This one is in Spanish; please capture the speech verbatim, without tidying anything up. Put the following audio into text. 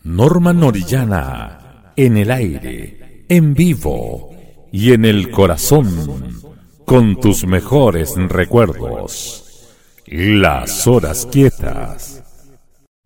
Norma Orellana, en el aire, en vivo y en el corazón, con tus mejores recuerdos. Las horas quietas.